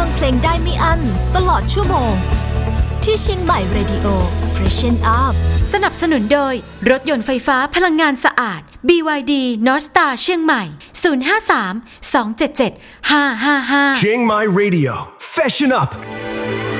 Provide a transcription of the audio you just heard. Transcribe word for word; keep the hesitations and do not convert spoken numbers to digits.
ฟังเพลงได้ไม่อั้นตลอดชั่วโมงที่เชียงใหม่ Radio Freshen Up สนับสนุนโดยรถยนต์ไฟฟ้าพลังงานสะอาด บี วาย ดี North Star เชียงใหม่ ศูนย์ ห้า สาม สอง เจ็ด เจ็ด ห้า ห้า ห้าเชียงใหม่ Radio Freshen Up